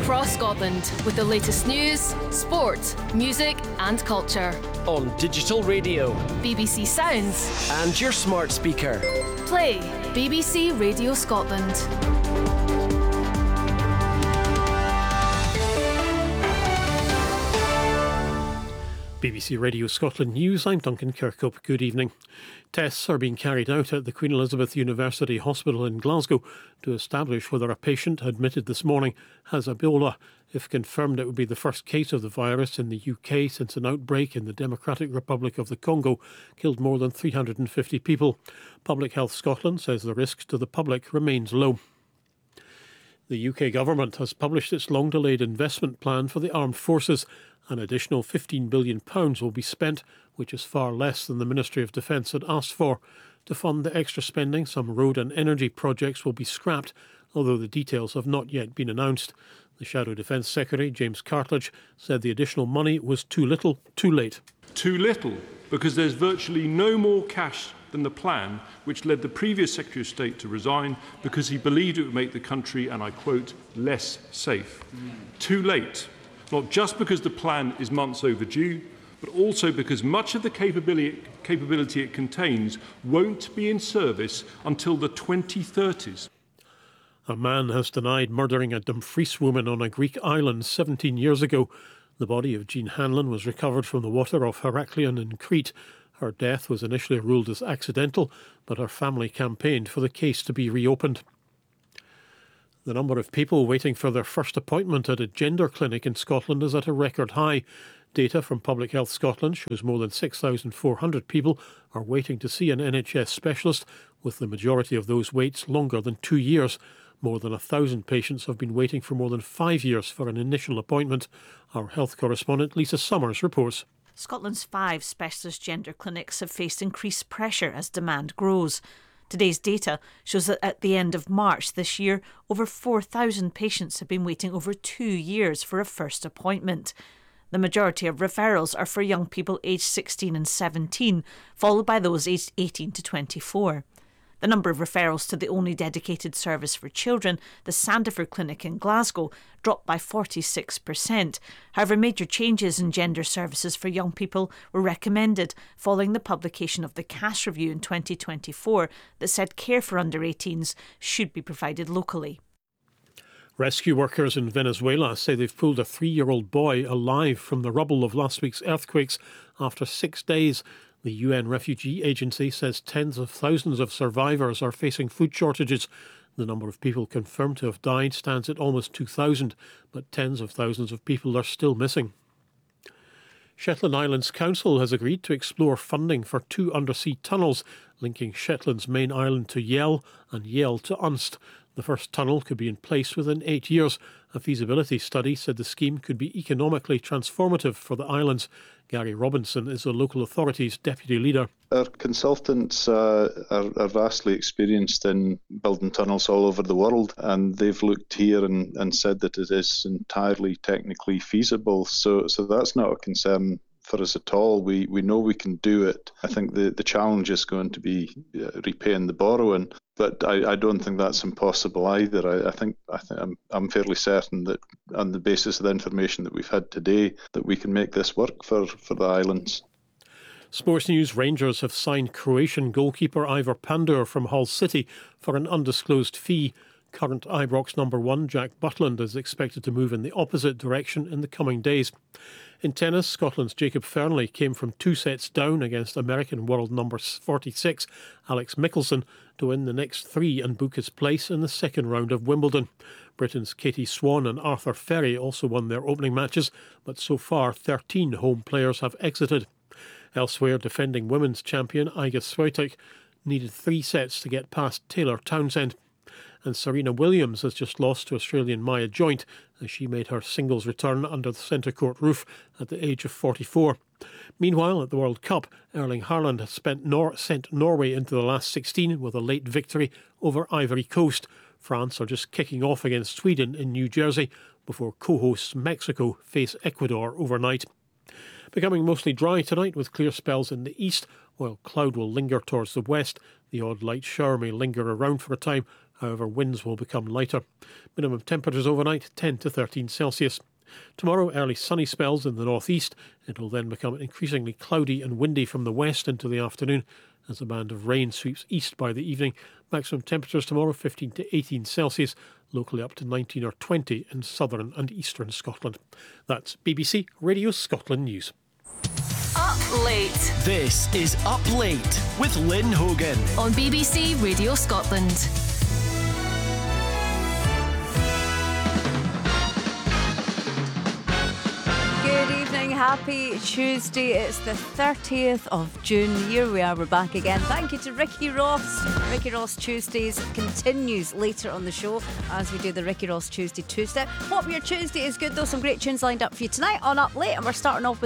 across Scotland with the latest news, sport, music and culture. On digital radio, BBC Sounds and your smart speaker. Play BBC Radio Scotland. BBC Radio Scotland News, I'm Duncan Kirkhope. Good evening. Tests are being carried out at the Queen Elizabeth University Hospital in Glasgow to establish whether a patient admitted this morning has Ebola. If confirmed, it would be the first case of the virus in the UK since an outbreak in the Democratic Republic of the Congo killed more than 350 people. Public Health Scotland says the risk to the public remains low. The UK government has published its long-delayed investment plan for the armed forces. An additional £15 billion will be spent, which is far less than the Ministry of Defence had asked for. To fund the extra spending, some road and energy projects will be scrapped, although the details have not yet been announced. The Shadow Defence Secretary, James Cartledge, said the additional money was too little, too late. Too little, because there's virtually no more cash than the plan, which led the previous Secretary of State to resign because he believed it would make the country, and I quote, less safe. Too late. Not just because the plan is months overdue, but also because much of the capability it contains won't be in service until the 2030s. A man has denied murdering a Dumfries woman on a Greek island 17 years ago. The body of Jean Hanlon was recovered from the water off Heraklion in Crete. Her death was initially ruled as accidental, but her family campaigned for the case to be reopened. The number of people waiting for their first appointment at a gender clinic in Scotland is at a record high. Data from Public Health Scotland shows more than 6,400 people are waiting to see an NHS specialist, with the majority of those waits longer than 2 years. More than 1,000 patients have been waiting for more than 5 years for an initial appointment. Our health correspondent Lisa Summers reports. Scotland's 5 specialist gender clinics have faced increased pressure as demand grows. Today's data shows that at the end of March this year, over 4,000 patients have been waiting over 2 years for a first appointment. The majority of referrals are for young people aged 16 and 17, followed by those aged 18 to 24. The number of referrals to the only dedicated service for children, the Sandiford Clinic in Glasgow, dropped by 46%. However, major changes in gender services for young people were recommended following the publication of the Cash Review in 2024 that said care for under 18s should be provided locally. Rescue workers in Venezuela say they've pulled a 3-year-old boy alive from the rubble of last week's earthquakes after 6 days. The UN Refugee Agency says tens of thousands of survivors are facing food shortages. The number of people confirmed to have died stands at almost 2,000, but tens of thousands of people are still missing. Shetland Islands Council has agreed to explore funding for 2 undersea tunnels linking Shetland's main island to Yell and Yell to Unst. The first tunnel could be in place within 8 years. A feasibility study said the scheme could be economically transformative for the islands. Gary Robinson is the local authority's deputy leader. Our consultants are vastly experienced in building tunnels all over the world, and they've looked here and said that it is entirely technically feasible. So that's not a concern for us at all. We know we can do it. I think the challenge is going to be repaying the borrowing, but I don't think that's impossible either. I'm fairly certain that on the basis of the information that we've had today, that we can make this work for the islands. Sports news: Rangers have signed Croatian goalkeeper Ivor Pandur from Hull City for an undisclosed fee. Current Ibrox number 1 Jack Butland is expected to move in the opposite direction in the coming days. In tennis, Scotland's Jacob Fernley came from 2 sets down against American world number 46 Alex Michelsen to win the next 3 and book his place in the second round of Wimbledon. Britain's Katie Swan and Arthur Ferry also won their opening matches, but so far 13 home players have exited. Elsewhere, defending women's champion Iga Swiatek needed 3 sets to get past Taylor Townsend. And Serena Williams has just lost to Australian Maya Joint as she made her singles return under the centre court roof at the age of 44. Meanwhile, at the World Cup, Erling Haaland has sent Norway into the last 16 with a late victory over Ivory Coast. France are just kicking off against Sweden in New Jersey before co-hosts Mexico face Ecuador overnight. Becoming mostly dry tonight with clear spells in the east, while cloud will linger towards the west. The odd light shower may linger around for a time. However, winds will become lighter. Minimum temperatures overnight 10 to 13 Celsius. Tomorrow, early sunny spells in the northeast. It will then become increasingly cloudy and windy from the west into the afternoon as a band of rain sweeps east by the evening. Maximum temperatures tomorrow 15 to 18 Celsius, locally up to 19 or 20 in southern and eastern Scotland. That's BBC Radio Scotland News. Up late This is Up Late with Lynn Hogan. on BBC Radio Scotland. Good evening, happy Tuesday. It's the 30th of June. Here we are, we're back again. Thank you to Ricky Ross. Ricky Ross Tuesdays continues later on the show as we do the Ricky Ross Tuesday two-step. Hope your Tuesday is good though. Some great tunes lined up for you tonight on Up Late, and we're starting off with